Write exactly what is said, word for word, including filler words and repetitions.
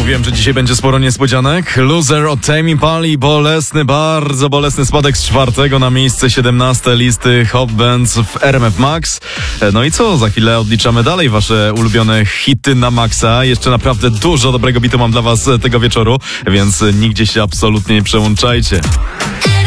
Mówiłem, że dzisiaj będzie sporo niespodzianek. Loser od Tame Impala, bolesny, bardzo bolesny spadek z czwartego na miejsce siedemnaste listy Hot Bands w R M F Max. No i co, za chwilę odliczamy dalej wasze ulubione hity na maksa. Jeszcze naprawdę dużo dobrego bitu mam dla was tego wieczoru, więc nigdzie się absolutnie nie przełączajcie.